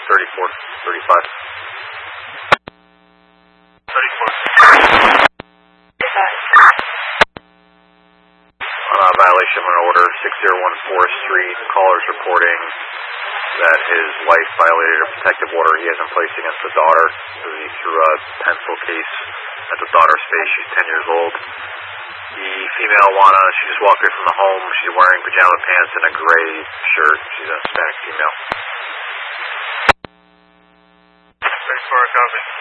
34, 35. 34. Violation of an order, 601 Forest Street. Caller's reporting that his wife violated a protective order he has in place against the daughter. He threw a pencil case at the daughter's face. She's 10 years old. The female, Juana, she just walked away from the home. She's wearing pajama pants and a gray shirt. She's a Hispanic female. 34, copy.